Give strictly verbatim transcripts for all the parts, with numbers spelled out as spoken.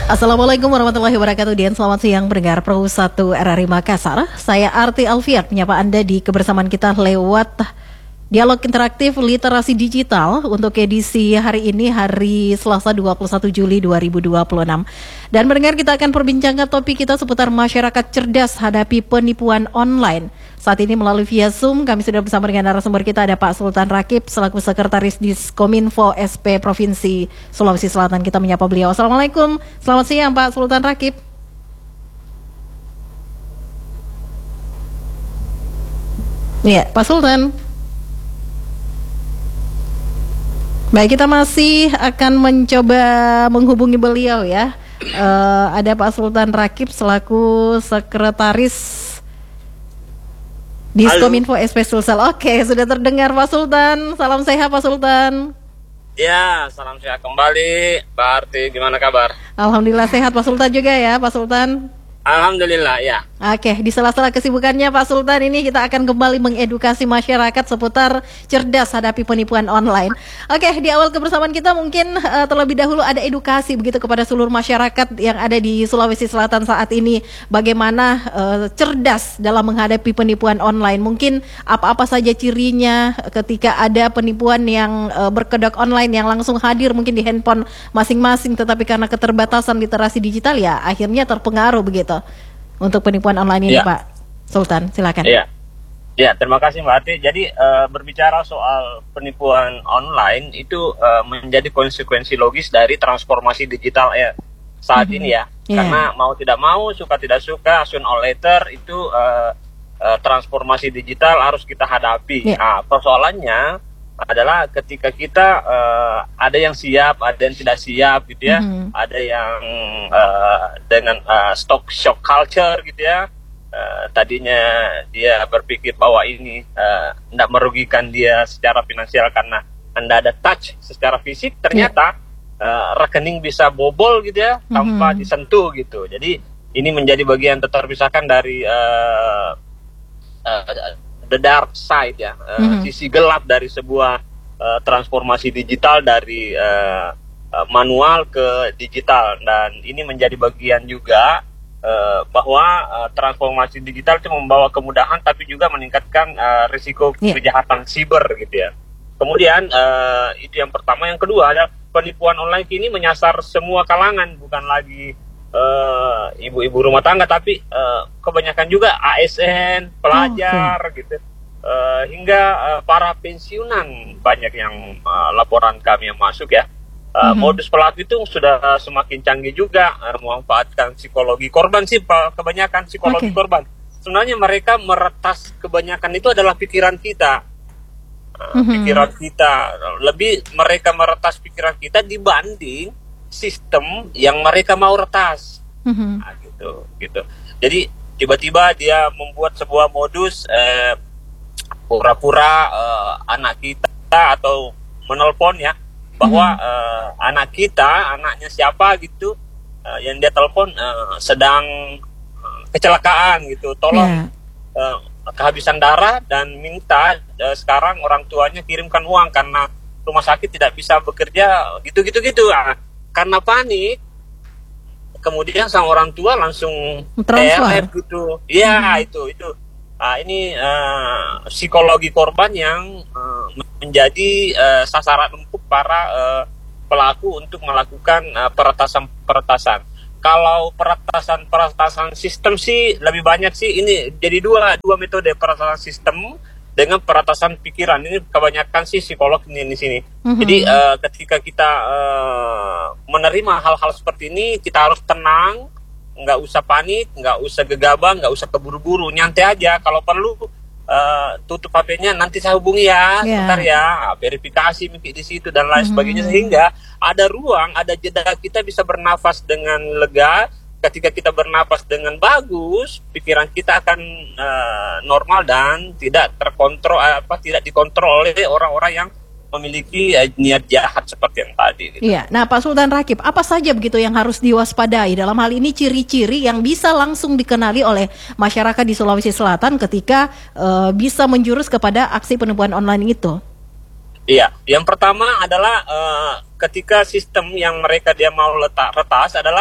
Assalamualaikum warahmatullahi wabarakatuh dan selamat siang pendengar Pro satu R R I Makassar. Saya Arti Alfiat menyapa Anda di kebersamaan kita lewat dialog interaktif literasi digital untuk edisi hari ini, hari Selasa dua puluh satu Juli dua ribu dua puluh enam. Dan pendengar, kita akan perbincangkan topik kita seputar masyarakat cerdas hadapi penipuan online. Saat ini melalui via Zoom kami sudah bersama dengan narasumber kita, ada Pak Sultan Rakib selaku Sekretaris Diskominfo S P Provinsi Sulawesi Selatan. Kita menyapa beliau. Assalamualaikum, selamat siang Pak Sultan Rakib. Ya, Pak Sultan. Baik, kita masih akan mencoba menghubungi beliau ya. Uh, ada Pak Sultan Rakib selaku Sekretaris Diskominfo S P Sulsel. Oke, sudah terdengar Pak Sultan. Salam sehat Pak Sultan. Ya, salam sehat kembali. Pak Arti, gimana kabar? Alhamdulillah sehat Pak Sultan juga ya Pak Sultan. Alhamdulillah ya. Oke, di sela-sela kesibukannya Pak Sultan ini kita akan kembali mengedukasi masyarakat seputar cerdas hadapi penipuan online. Oke, di awal kebersamaan kita mungkin uh, terlebih dahulu ada edukasi begitu kepada seluruh masyarakat yang ada di Sulawesi Selatan saat ini, bagaimana uh, cerdas dalam menghadapi penipuan online. Mungkin apa-apa saja cirinya ketika ada penipuan yang uh, berkedok online yang langsung hadir mungkin di handphone masing-masing, tetapi karena keterbatasan literasi digital ya akhirnya terpengaruh begitu untuk penipuan online ini ya. Pak Sultan, silakan. Iya, ya, terima kasih Mbak Ati. Jadi uh, berbicara soal penipuan online itu uh, menjadi konsekuensi logis dari transformasi digital ya saat mm-hmm. ini ya. Yeah. Karena mau tidak mau, suka tidak suka, sooner or later itu uh, uh, transformasi digital harus kita hadapi. Yeah. Nah, persoalannya adalah ketika kita uh, ada yang siap, ada yang tidak siap gitu ya, mm-hmm. ada yang uh, dengan uh, stock shock culture gitu ya, uh, tadinya dia berpikir bahwa ini tidak uh, merugikan dia secara finansial karena anda ada touch secara fisik, ternyata yeah. uh, rekening bisa bobol gitu ya, mm-hmm. tanpa disentuh gitu. Jadi ini menjadi bagian terpisahkan dari uh, uh, the dark side ya, uh, mm-hmm. sisi gelap dari sebuah uh, transformasi digital dari uh, uh, manual ke digital, dan ini menjadi bagian juga uh, bahwa uh, transformasi digital itu membawa kemudahan tapi juga meningkatkan uh, risiko yeah. kejahatan siber gitu ya. Kemudian uh, itu yang pertama. Yang kedua adalah penipuan online kini menyasar semua kalangan, bukan lagi Uh, ibu-ibu rumah tangga, tapi uh, kebanyakan juga A S N, pelajar, oh, okay. gitu, uh, hingga uh, para pensiunan banyak yang uh, laporan kami yang masuk ya. Uh, mm-hmm. Modus pelaku itu sudah uh, semakin canggih juga, uh, memanfaatkan psikologi korban sih, kebanyakan psikologi okay. korban. Sebenarnya mereka meretas, kebanyakan itu adalah pikiran kita, uh, mm-hmm. pikiran kita. Lebih mereka meretas pikiran kita dibanding sistem yang mereka mau retas, mm-hmm. nah, gitu, gitu. Jadi tiba-tiba dia membuat sebuah modus, eh, pura-pura eh, anak kita atau menelpon ya, bahwa mm-hmm. eh, anak kita, anaknya siapa gitu, eh, yang dia telepon eh, sedang eh, kecelakaan gitu, tolong yeah. eh, kehabisan darah dan minta eh, sekarang orang tuanya kirimkan uang karena rumah sakit tidak bisa bekerja, gitu-gitu gitu. Ah, karena panik, kemudian sang orang tua langsung T L F gitu. Iya, hmm. itu itu. Nah, ini uh, psikologi korban yang uh, menjadi uh, sasaran empuk para uh, pelaku untuk melakukan uh, peretasan-peretasan. Kalau peretasan-peretasan sistem sih lebih banyak sih, ini jadi dua dua metode peretasan sistem dengan peretasan pikiran. Ini kebanyakan sih psikolog ini di sini. Mm-hmm. Jadi uh, ketika kita uh, menerima hal-hal seperti ini, kita harus tenang, nggak usah panik, nggak usah gegabah, nggak usah keburu-buru, nyantai aja. Kalau perlu uh, tutup H P-nya, nanti saya hubungi ya, yeah. sebentar ya, verifikasi mungkin di situ dan lain mm-hmm. sebagainya, sehingga ada ruang, ada jeda kita bisa bernafas dengan lega. Ketika kita bernapas dengan bagus, pikiran kita akan uh, normal dan tidak terkontrol, apa tidak dikontrol oleh orang-orang yang memiliki uh, niat jahat seperti yang tadi. Gitu. Iya. Nah, Pak Sultan Rakib, apa saja begitu yang harus diwaspadai dalam hal ini, ciri-ciri yang bisa langsung dikenali oleh masyarakat di Sulawesi Selatan ketika uh, bisa menjurus kepada aksi penipuan online itu? Iya, yang pertama adalah uh, ketika sistem yang mereka dia mau letak retas adalah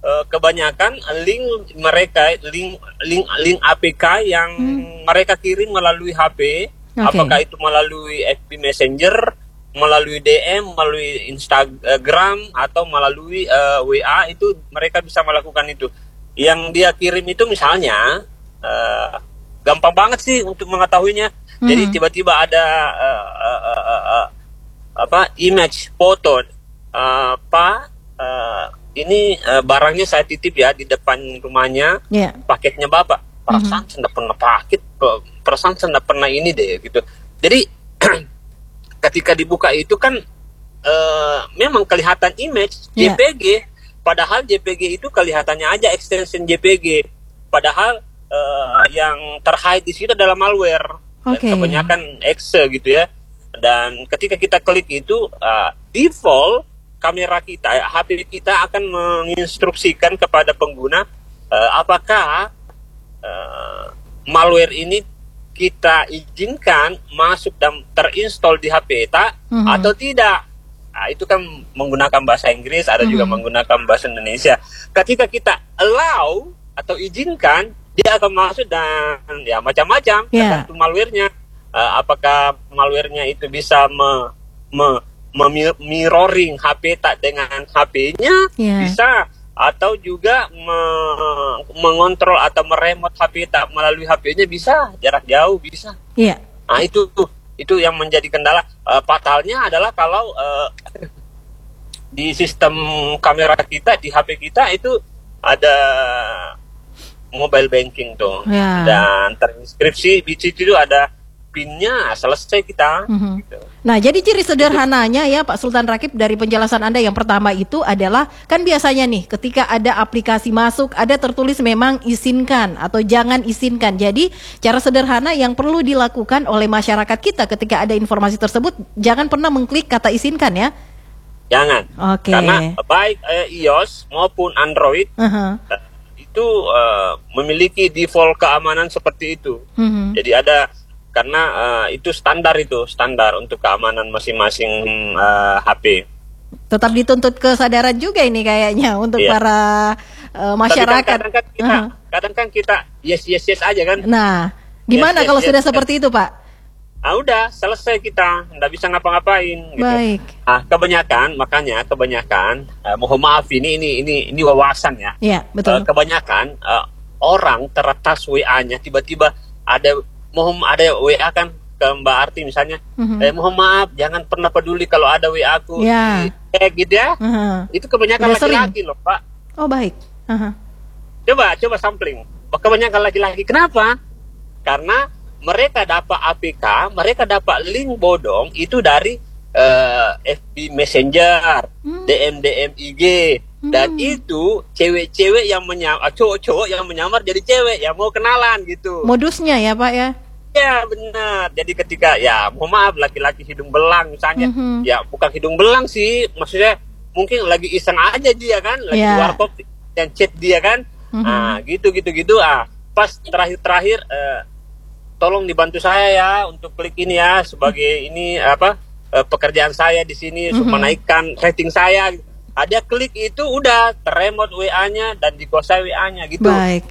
uh, kebanyakan link mereka, link link link A P K yang hmm. mereka kirim melalui H P, okay. apakah itu melalui F B Messenger, melalui D M, melalui Instagram atau melalui uh, W A, itu mereka bisa melakukan itu. Yang dia kirim itu misalnya uh, gampang banget sih untuk mengetahuinya. Hmm. Jadi tiba-tiba ada uh, uh, uh, uh, uh, apa image foto, uh, Pak, uh, ini uh, barangnya saya titip ya di depan rumahnya, yeah. paketnya Bapak. Perasaan mm-hmm. saya nggak pernah paket, perasaan saya nggak pernah ini deh gitu. Jadi ketika dibuka itu kan uh, memang kelihatan image J P G, yeah. padahal J P G itu kelihatannya aja extension J P G, padahal uh, yang terhide di situ adalah malware, okay. dan kebanyakan exe gitu ya. Dan ketika kita klik itu, uh, default kamera kita, H P kita akan menginstruksikan kepada pengguna uh, apakah uh, malware ini kita izinkan masuk dan terinstall di H P kita mm-hmm. atau tidak. Nah, itu kan menggunakan bahasa Inggris, ada mm-hmm. juga menggunakan bahasa Indonesia. Ketika kita allow atau izinkan, dia akan masuk dan ya macam-macam yeah. tergantung malware-nya. Uh, apakah malware-nya itu bisa me, me, me, mirroring H P tak dengan H P-nya, yeah. bisa, atau juga me, mengontrol atau meremote H P tak melalui H P-nya, bisa, jarak jauh bisa. Yeah. Nah itu tuh, itu yang menjadi kendala. Uh, fatalnya adalah kalau uh, di sistem kamera kita, di H P kita itu ada mobile banking tuh, yeah. dan terinskripsi di situ ada pinnya, selesai kita. Mm-hmm. Gitu. Nah, jadi ciri sederhananya ya Pak Sultan Rakib dari penjelasan Anda yang pertama itu adalah, kan biasanya nih ketika ada aplikasi masuk ada tertulis memang izinkan atau jangan izinkan. Jadi cara sederhana yang perlu dilakukan oleh masyarakat kita ketika ada informasi tersebut, jangan pernah mengklik kata izinkan ya. Jangan. Oke. Okay. Karena baik eh, iOS maupun Android uh-huh. eh, itu uh, memiliki default keamanan seperti itu. Uh-huh. Jadi ada, karena uh, itu standar itu standar untuk keamanan masing-masing uh, H P. Tetap dituntut kesadaran juga ini kayaknya untuk yeah. para uh, masyarakat. Tapi kan kadang kan kita, uh-huh. kadang kan kita yes yes yes aja kan. Nah, gimana yes, kalau yes, sudah yes, seperti yes. itu Pak? Ah udah selesai kita, nggak bisa ngapa-ngapain. Gitu. Baik. Ah kebanyakan, makanya kebanyakan, uh, mohon maaf ini ini ini ini wawasan ya. Iya betul. Uh, kebanyakan uh, orang teratas W A-nya tiba-tiba ada mohon ada W A kan ke Mbak Arti misalnya, uh-huh. eh, mohon maaf jangan pernah peduli kalau ada W A aku, yeah. eh gitu ya, uh-huh. itu kebanyakan laki-laki loh Pak. Oh baik. Uh-huh. Coba coba sampling, kebanyakan laki-laki. Kenapa? Karena mereka dapat A P K, mereka dapat link bodong itu dari uh, F B Messenger, hmm. D M D M I G, hmm. dan itu cewek-cewek yang menyamar, cowok-cowok yang menyamar jadi cewek yang mau kenalan gitu. Modusnya ya Pak ya? Ya benar. Jadi ketika ya mohon maaf laki-laki hidung belang misalnya, mm-hmm. ya bukan hidung belang sih, maksudnya mungkin lagi iseng aja dia kan, lagi yeah. warkop dan chat dia kan, mm-hmm. ah gitu gitu gitu ah pas terakhir-terakhir. Uh, tolong dibantu saya ya untuk klik ini ya sebagai ini apa uh, pekerjaan saya di sini, mm-hmm. menaikkan rating saya. Ada klik itu udah terremote W A-nya dan dikuasai W A-nya gitu. Baik.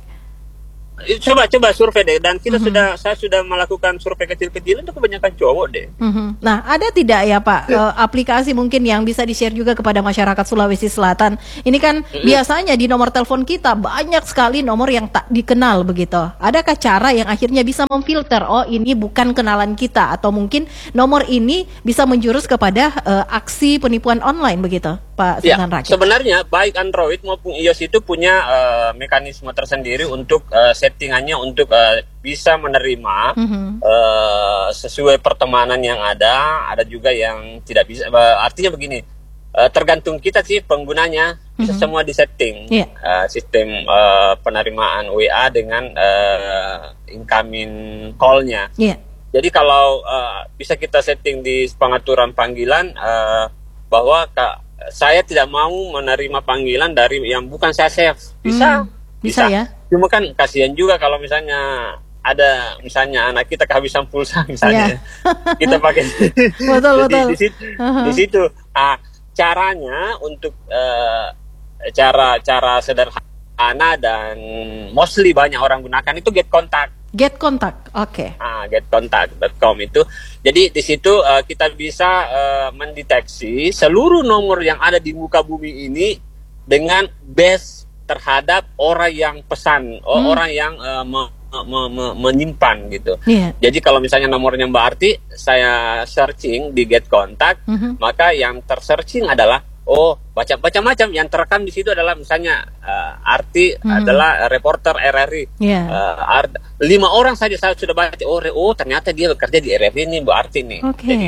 Coba coba survei deh, dan kita mm-hmm. sudah saya sudah melakukan survei kecil-kecil itu kebanyakan cowok deh. Mm-hmm. Nah ada tidak ya Pak uh, aplikasi mungkin yang bisa di-share juga kepada masyarakat Sulawesi Selatan? Ini kan mm-hmm. biasanya di nomor telepon kita banyak sekali nomor yang tak dikenal begitu. Adakah cara yang akhirnya bisa memfilter, oh ini bukan kenalan kita, atau mungkin nomor ini bisa menjurus kepada uh, aksi penipuan online begitu Pak Sultan ya, Rakib? Sebenarnya baik Android maupun iOS itu punya uh, mekanisme tersendiri untuk uh, settingannya untuk uh, bisa menerima mm-hmm. uh, sesuai pertemanan yang ada, ada juga yang tidak bisa. Uh, artinya begini, uh, tergantung kita sih penggunanya, bisa mm-hmm. semua disetting. Yeah. Uh, sistem uh, penerimaan W A dengan uh, incoming call-nya. Yeah. Jadi kalau uh, bisa kita setting di pengaturan panggilan uh, bahwa ka, saya tidak mau menerima panggilan dari yang bukan saya save. Bisa, hmm, bisa, bisa ya. Cuma kan kasihan juga kalau misalnya ada misalnya anak kita kehabisan pulsa misalnya, yeah. kita pakai betul betul di, di situ, uh-huh. di situ. Ah, caranya untuk uh, cara-cara sederhana dan mostly banyak orang gunakan itu get contact. Get contact, oke. Okay. Ah, get contact dot com itu. Jadi di situ uh, kita bisa uh, mendeteksi seluruh nomor yang ada di muka bumi ini dengan base terhadap orang yang pesan, hmm. orang yang uh, me, me, me, menyimpan gitu. Yeah. Jadi kalau misalnya nomornya Mbak Arti, saya searching di get contact, mm-hmm. maka yang tersearching adalah oh, baca-baca macam yang terekam di situ adalah misalnya uh, Arti hmm. adalah reporter R R I. Yeah. Uh, Art, lima orang saja saya sudah baca. Oh, re, oh ternyata dia bekerja di R R I nih, Bu Arti nih. Okay. Jadi,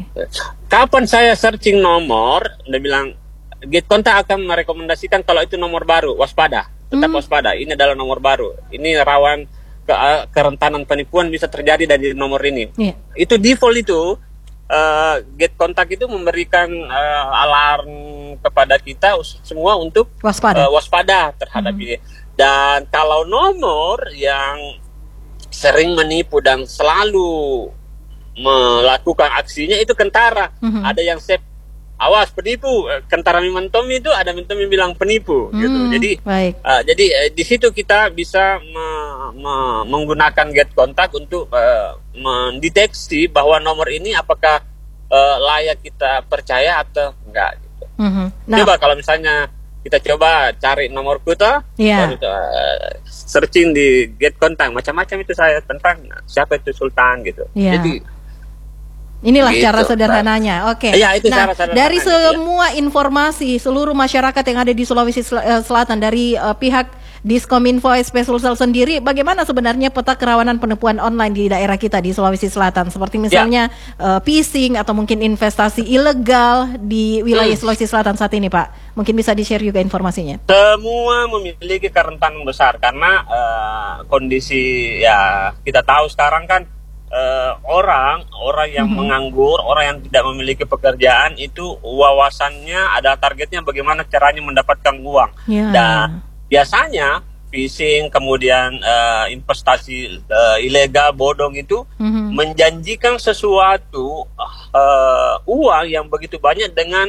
kapan saya searching nomor, dia bilang Get Contact akan merekomendasikan kalau itu nomor baru, waspada, tetap hmm. waspada. Ini adalah nomor baru. Ini rawan ke, uh, kerentanan penipuan bisa terjadi dari nomor ini. Yeah. Itu default itu. Uh, Get Contact itu memberikan uh, alarm kepada kita semua untuk waspada, uh, waspada terhadap mm-hmm. ini. Dan kalau nomor yang sering menipu dan selalu melakukan aksinya itu kentara. Mm-hmm. Ada yang save, awas penipu. Kentara Mimentom itu ada Mimentom yang bilang penipu. Mm, gitu. Jadi, uh, jadi uh, di situ kita bisa me- me- menggunakan Get Contact untuk uh, mendeteksi bahwa nomor ini apakah uh, layak kita percaya atau enggak gitu. Mm-hmm. Nah, coba kalau misalnya kita coba cari nomor kita, yeah. uh, searching di Get Contact macam-macam itu saya tentang siapa itu Sultan gitu. Yeah. Jadi inilah gitu, cara sederhananya. Oke. Okay. Ya, nah, dari semua ya. informasi seluruh masyarakat yang ada di Sulawesi Selatan dari uh, pihak Diskominfo S P Sulsel sendiri, bagaimana sebenarnya peta kerawanan penipuan online di daerah kita di Sulawesi Selatan? Seperti misalnya ya. uh, phishing atau mungkin investasi ilegal di wilayah hmm. Sulawesi Selatan saat ini, Pak. Mungkin bisa di-share juga informasinya. Semua memiliki kerentanan besar karena uh, kondisi ya kita tahu sekarang kan Uh, orang orang yang mm-hmm. menganggur, orang yang tidak memiliki pekerjaan itu wawasannya ada targetnya bagaimana caranya mendapatkan uang. Yeah. Dan biasanya phishing kemudian uh, investasi uh, ilegal bodong itu mm-hmm. menjanjikan sesuatu uh, uang yang begitu banyak dengan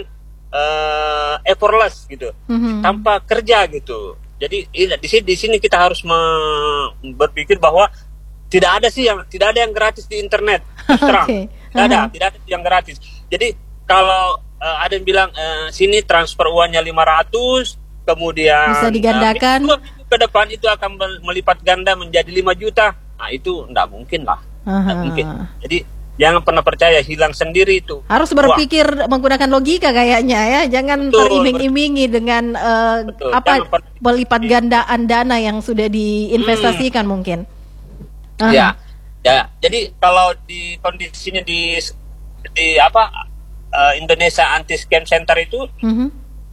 uh, effortless gitu, mm-hmm. tanpa kerja gitu. Jadi di sini di sini kita harus me- berpikir bahwa tidak ada sih yang tidak ada yang gratis di internet, terang. Okay. Tidak ada, uh-huh. tidak ada yang gratis. Jadi kalau uh, ada yang bilang uh, sini transfer uangnya lima ratus, kemudian bisa digandakan. Uh, minggu ke depan itu akan melipat ganda menjadi lima juta. Nah, itu tidak mungkin lah. Uh-huh. Tidak mungkin. Jadi jangan pernah percaya, hilang sendiri itu. Harus berpikir Wah. menggunakan logika kayaknya ya. Jangan betul, teriming-imingi dengan uh, apa melipat gandaan dana yang sudah diinvestasikan hmm. mungkin. Uh-huh. Ya, ya. Jadi kalau di kondisinya di di apa uh, Indonesia Anti Scam Center itu uh-huh.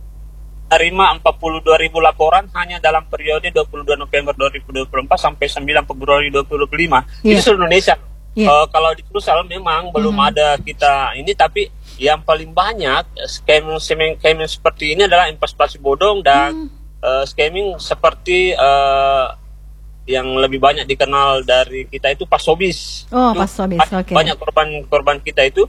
terima empat puluh dua ribu laporan hanya dalam periode dua puluh dua November dua ribu dua puluh empat sampai sembilan Februari dua ribu dua puluh lima. Yeah. Itu seluruh Indonesia. Yeah. Uh, kalau di Sulsel memang uh-huh. belum ada kita ini, tapi yang paling banyak scam scam seperti ini adalah investasi bodong dan uh-huh. uh, scamming seperti uh, yang lebih banyak dikenal dari kita itu pasobis. Oh, pasobis. Oke. Okay. Banyak korban-korban kita itu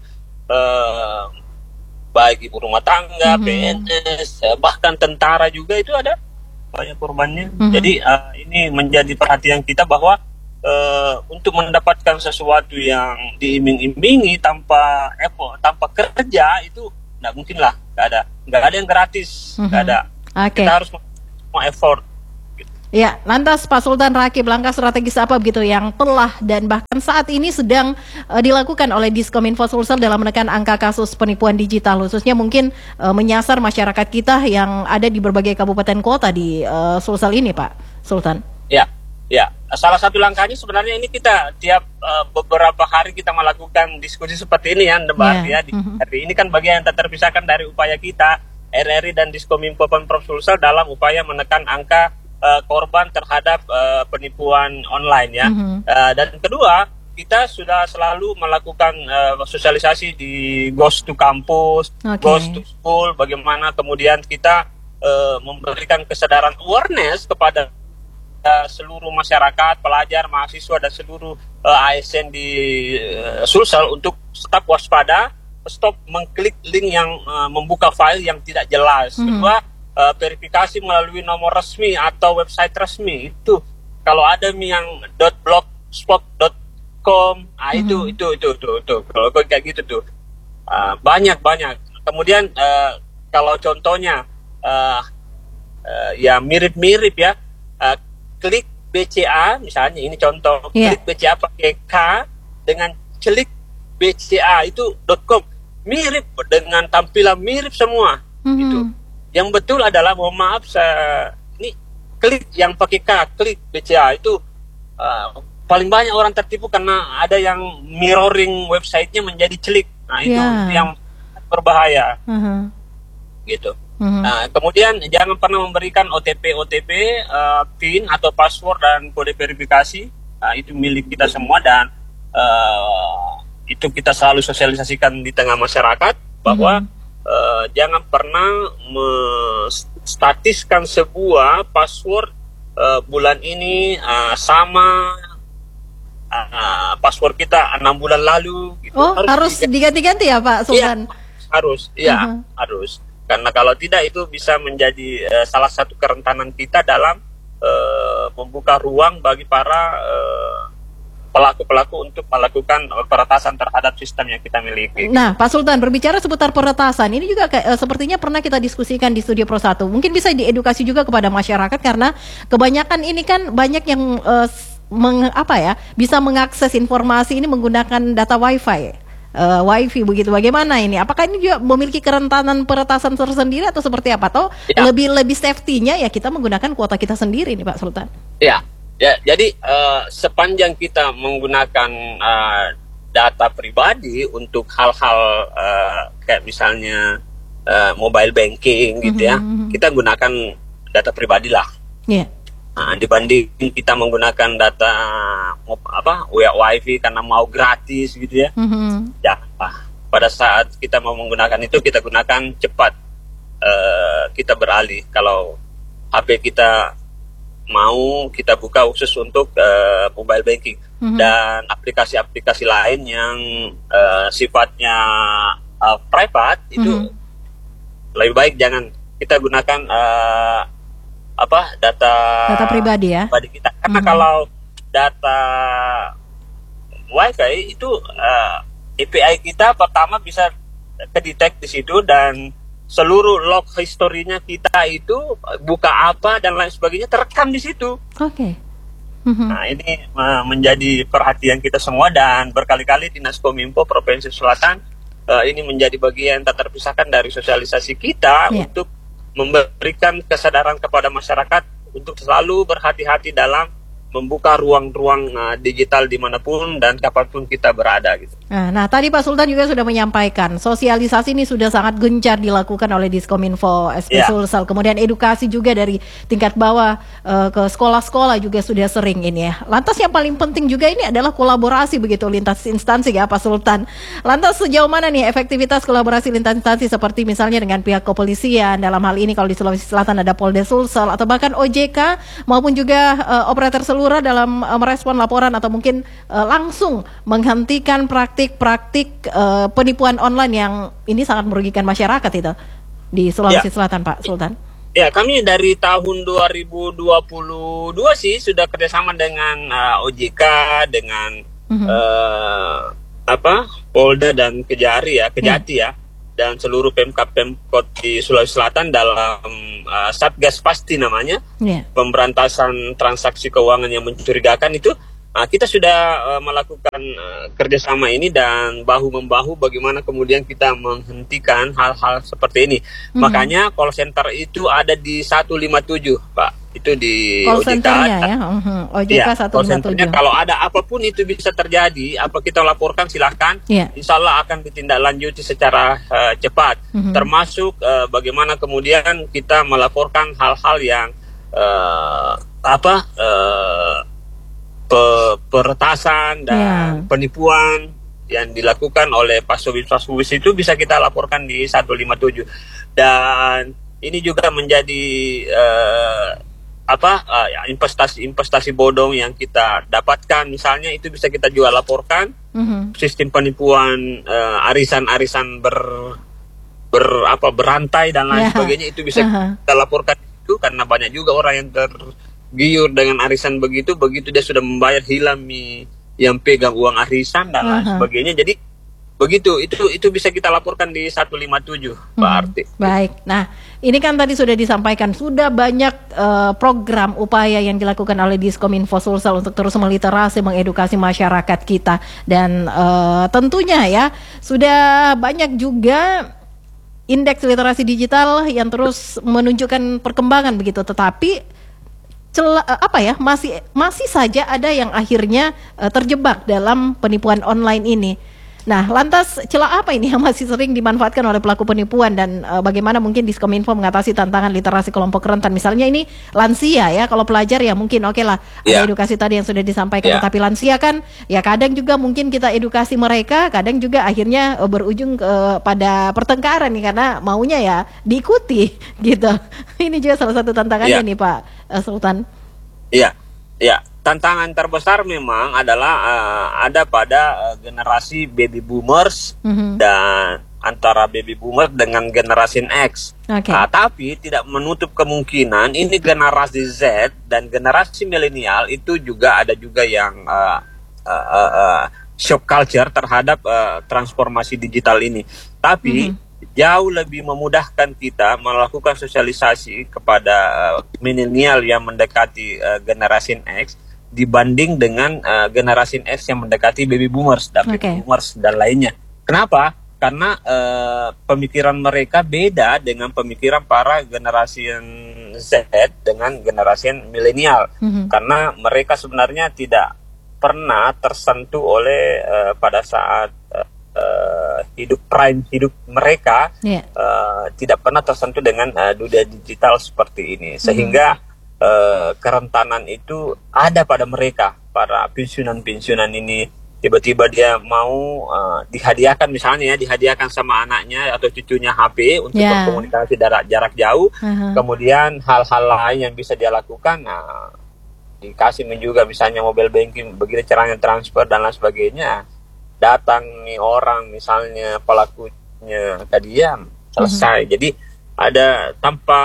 uh, baik ibu rumah tangga, mm-hmm. P N S, bahkan tentara juga itu ada banyak korbannya. Mm-hmm. Jadi uh, ini menjadi perhatian kita bahwa uh, untuk mendapatkan sesuatu yang diiming-imingi tanpa effort, tanpa kerja itu nggak mungkin lah, nggak ada, nggak ada yang gratis, nggak mm-hmm. ada. Okay. Kita harus mau effort. Ya, lantas Pak Sultan Rakib, langkah strategis apa begitu yang telah dan bahkan saat ini sedang uh, dilakukan oleh Diskominfo Sulsel dalam menekan angka kasus penipuan digital, khususnya mungkin uh, menyasar masyarakat kita yang ada di berbagai kabupaten kota di uh, Sulsel ini, Pak Sultan? Ya, ya. Salah satu langkahnya sebenarnya ini kita tiap uh, beberapa hari kita melakukan diskusi seperti ini ya, Mbak yeah. ya. Di, mm-hmm. hari ini kan bagian yang tak terpisahkan dari upaya kita R R I dan Diskominfo Pemprov Sulsel dalam upaya menekan angka Uh, korban terhadap uh, penipuan online ya. Mm-hmm. Uh, dan kedua, kita sudah selalu melakukan uh, sosialisasi di Ghost to Campus, okay. Ghost to School, bagaimana kemudian kita uh, memberikan kesadaran awareness kepada uh, seluruh masyarakat, pelajar, mahasiswa dan seluruh uh, A S N di uh, Sulsel untuk tetap waspada, stop mengklik link yang uh, membuka file yang tidak jelas. Mm-hmm. Kedua, uh, verifikasi melalui nomor resmi atau website resmi. Itu kalau ada yang .blogspot dot com, ah itu, mm-hmm. itu itu itu itu kalau kayak gitu tuh uh, banyak banyak. Kemudian uh, kalau contohnya uh, uh, ya mirip-mirip ya, uh, klik B C A misalnya, ini contoh, yeah. Klik B C A pakai K dengan klik B C A itu .com, mirip dengan tampilan mirip semua. Mm-hmm. Gitu. Yang betul adalah, mohon maaf, saya ini klik yang pakai K, klik B C A itu uh, paling banyak orang tertipu karena ada yang mirroring websitenya menjadi klik. Nah itu yeah. yang berbahaya. Mm-hmm. Gitu. Mm-hmm. Nah, kemudian jangan pernah memberikan O T P, O T P, uh, PIN atau password dan kode verifikasi. Nah, itu milik kita semua, dan uh, itu kita selalu sosialisasikan di tengah masyarakat bahwa mm-hmm. uh, jangan pernah menstatiskan sebuah password uh, bulan ini uh, sama uh, password kita enam bulan lalu. Gitu. Oh, harus, harus diganti-ganti ya Pak Sultan? Ya, harus, iya uh-huh. harus. Karena kalau tidak itu bisa menjadi uh, salah satu kerentanan kita dalam uh, membuka ruang bagi para uh, pelaku-pelaku untuk melakukan peretasan terhadap sistem yang kita miliki. Nah, Pak Sultan, berbicara seputar peretasan, ini juga uh, sepertinya pernah kita diskusikan di Studio Pro satu. Mungkin bisa diedukasi juga kepada masyarakat, karena kebanyakan ini kan banyak yang uh, meng, apa ya, bisa mengakses informasi ini menggunakan data wifi. Uh, wifi begitu, bagaimana ini? Apakah ini juga memiliki kerentanan peretasan tersendiri atau seperti apa? Atau ya. lebih lebih safety-nya ya kita menggunakan kuota kita sendiri nih Pak Sultan? Ya, ya jadi uh, sepanjang kita menggunakan uh, data pribadi untuk hal-hal uh, kayak misalnya uh, mobile banking gitu mm-hmm. ya, kita gunakan data pribadi lah. Iya. Yeah. Nah, dibanding kita menggunakan data apa wifi karena mau gratis gitu ya, mm-hmm. ya pada saat kita mau menggunakan itu kita gunakan cepat, uh, kita beralih. Kalau H P kita mau kita buka khusus untuk uh, mobile banking mm-hmm. dan aplikasi-aplikasi lain yang uh, sifatnya uh, private itu mm-hmm. lebih baik jangan kita gunakan. Uh, apa data data pribadi ya pribadi kita, karena mm-hmm. kalau data wifi itu uh, A P I kita pertama bisa kedetek di situ, dan seluruh log historinya kita itu buka apa dan lain sebagainya terekam di situ. Oke. Okay. Mm-hmm. Nah ini uh, menjadi perhatian kita semua, dan berkali-kali Dinas Kominfo Provinsi Selatan uh, ini menjadi bagian tak terpisahkan dari sosialisasi kita yeah. untuk memberikan kesadaran kepada masyarakat untuk selalu berhati-hati dalam membuka ruang-ruang uh, digital dimanapun dan kapanpun kita berada gitu. Nah, nah, tadi Pak Sultan juga sudah menyampaikan sosialisasi ini sudah sangat gencar dilakukan oleh Diskominfo S P yeah. Sulsel. Kemudian edukasi juga dari tingkat bawah uh, ke sekolah-sekolah juga sudah sering ini ya. Lantas yang paling penting juga ini adalah kolaborasi begitu lintas instansi ya Pak Sultan. Lantas sejauh mana nih efektivitas kolaborasi lintas instansi seperti misalnya dengan pihak kepolisian, dalam hal ini kalau di Sulawesi Selatan ada Polda Sulsel atau bahkan O J K maupun juga uh, operator seluruh dalam uh, merespon laporan atau mungkin uh, langsung menghentikan praktik-praktik uh, penipuan online yang ini sangat merugikan masyarakat itu di Sulawesi ya. Selatan Pak Sultan. Ya, kami dari tahun dua ribu dua puluh dua sih sudah kerjasama dengan uh, O J K, dengan mm-hmm. uh, apa Polda dan Kejari ya, Kejati yeah. ya, dan seluruh Pemkab Pemkot di Sulawesi Selatan dalam uh, Satgas Pasti namanya, yeah. pemberantasan transaksi keuangan yang mencurigakan itu. Nah, kita sudah uh, melakukan uh, kerjasama ini dan bahu-membahu bagaimana kemudian kita menghentikan hal-hal seperti ini. Mm-hmm. Makanya call center itu ada di seratus lima puluh tujuh, Pak. Itu di call O J K. Centernya ya, uh-huh. O J K ya, seratus lima puluh tujuh. Kalau ada apapun itu bisa terjadi, apa kita laporkan silahkan. Yeah. Insya Allah akan ditindaklanjuti secara uh, cepat. Mm-hmm. Termasuk uh, bagaimana kemudian kita melaporkan hal-hal yang uh, apa uh, Pe- peretasan dan yeah. penipuan yang dilakukan oleh Pasubis-Pasubis itu bisa kita laporkan di seratus lima puluh tujuh. Dan ini juga menjadi uh, apa uh, ya, investasi-investasi bodong yang kita dapatkan misalnya itu bisa kita juga laporkan. Mm-hmm. Sistem penipuan uh, arisan-arisan ber ber apa berantai dan lain Ya. sebagainya, itu bisa Aha. kita laporkan itu, karena banyak juga orang yang tergiur dengan arisan begitu, begitu dia sudah membayar hilang mi- yang pegang uang arisan dan lain Aha. sebagainya. Jadi begitu, itu itu bisa kita laporkan di satu lima tujuh, Pak Hmm, Arti. baik. Nah, ini kan tadi sudah disampaikan, sudah banyak eh, program upaya yang dilakukan oleh Diskominfo Sulsel untuk terus meliterasi, mengedukasi masyarakat kita, dan eh, tentunya ya sudah banyak juga indeks literasi digital yang terus menunjukkan perkembangan begitu. Tetapi cela, eh, apa ya masih masih saja ada yang akhirnya eh, terjebak dalam penipuan online ini. Nah, lantas celah apa ini yang masih sering dimanfaatkan oleh pelaku penipuan, dan uh, bagaimana mungkin Diskominfo mengatasi tantangan literasi kelompok rentan? Misalnya ini lansia ya, kalau pelajar ya mungkin oke lah, ada Ya. edukasi tadi yang sudah disampaikan, Ya. tetapi lansia kan ya kadang juga mungkin kita edukasi mereka, kadang juga akhirnya uh, berujung uh, pada pertengkaran nih karena maunya ya diikuti gitu. Ini juga salah satu tantangannya Ya. nih Pak uh, Sultan. Iya, iya. Tantangan terbesar memang adalah uh, ada pada uh, generasi baby boomers Mhm. dan antara baby boomer dengan generasi X. Oke. Ah, tapi tidak menutup kemungkinan ini generasi Z dan generasi milenial itu juga ada juga yang uh, uh, uh, uh, shock culture terhadap uh, transformasi digital ini. Tapi Mhm. jauh lebih memudahkan kita melakukan sosialisasi kepada uh, milenial yang mendekati uh, generasi X dibanding dengan uh, generasi X yang mendekati baby boomers dan baby Oke. boomers dan lainnya. Kenapa? Karena uh, pemikiran mereka beda dengan pemikiran para generasi Z dengan generasi milenial. Mhm. Karena mereka sebenarnya tidak pernah tersentuh oleh uh, pada saat uh, uh, hidup prime hidup mereka, Iya. uh, tidak pernah tersentuh dengan uh, dunia digital seperti ini, sehingga uh, kerentanan itu ada pada mereka. Para pensiunan-pensiunan ini tiba-tiba dia mau uh, dihadiahkan, misalnya ya dihadiahkan sama anaknya atau cucunya H P untuk Ya. berkomunikasi jarak jarak jauh. Aha. Kemudian hal-hal lain yang bisa dia lakukan, nah, dikasih juga misalnya mobile banking, begitu caranya transfer dan lain sebagainya. Datang nih orang misalnya pelakunya ke dia, selesai. Jadi ada tanpa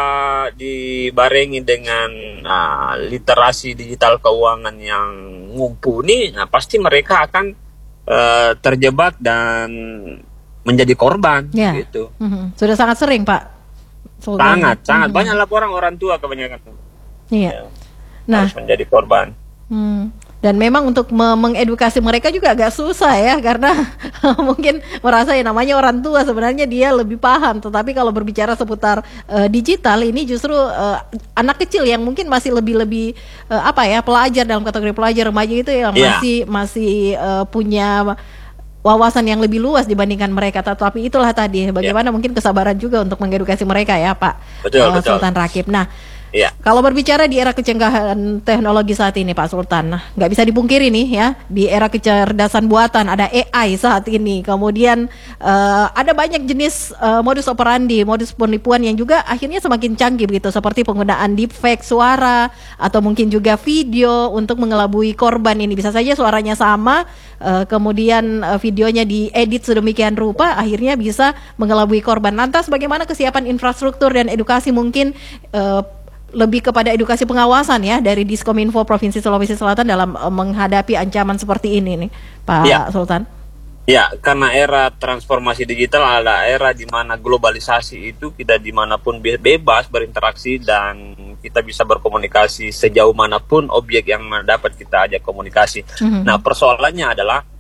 dibarengi dengan uh, literasi digital keuangan yang mumpuni, nah pasti mereka akan uh, terjebak dan menjadi korban, Ya. gitu. Mhm. Sudah sangat sering Pak Sultan. Sangat, sangat Mhm. banyak laporan orang tua kebanyakan. Iya. Ya, Nah, harus menjadi korban. Hmm. Dan memang untuk me- mengedukasi mereka juga agak susah ya, karena mungkin merasa ya namanya orang tua sebenarnya dia lebih paham. Tetapi kalau berbicara seputar eh, digital ini justru eh, anak kecil yang mungkin masih lebih-lebih eh, apa ya, pelajar, dalam kategori pelajar remaja itu yang Iya. masih masih eh, punya wawasan yang lebih luas dibandingkan mereka. Tetapi itulah tadi bagaimana mungkin kesabaran juga untuk mengedukasi mereka ya Pak Betul, eh, betul. Sultan Rakib. Nah, Iya. kalau berbicara di era kecanggihan teknologi saat ini Pak Sultan, nah, nggak bisa dipungkiri nih ya, di era kecerdasan buatan ada A I saat ini, kemudian eh, ada banyak jenis eh, modus operandi, modus penipuan yang juga akhirnya semakin canggih begitu, seperti penggunaan deepfake suara atau mungkin juga video untuk mengelabui korban ini. Bisa saja suaranya sama, eh, kemudian eh, videonya diedit sedemikian rupa, akhirnya bisa mengelabui korban. Lantas bagaimana kesiapan infrastruktur dan edukasi mungkin eh, lebih kepada edukasi pengawasan ya dari Diskominfo Provinsi Sulawesi Selatan dalam uh, menghadapi ancaman seperti ini nih Pak Ya. Sultan? Ya, karena era transformasi digital adalah era di mana globalisasi itu kita dimanapun be- bebas berinteraksi dan kita bisa berkomunikasi sejauh manapun objek yang dapat kita ajak komunikasi. Mhm. Nah, persoalannya adalah